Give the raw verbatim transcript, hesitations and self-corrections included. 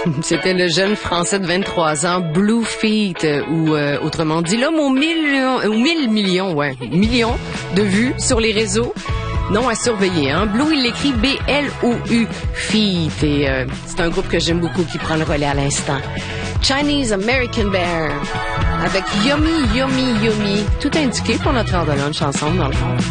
C'était le jeune Français de vingt-trois ans, Blue Feet, ou euh, autrement dit, l'homme aux millions, aux mille millions, ouais, millions de vues sur les réseaux. Non à surveiller, hein. Blue, il l'écrit B L O U, Feet, et euh, c'est un groupe que j'aime beaucoup qui prend le relais à l'instant. Chinese American Bear, avec Yummy, Yummy, Yummy, tout indiqué pour notre heure de lunch ensemble, dans le fond.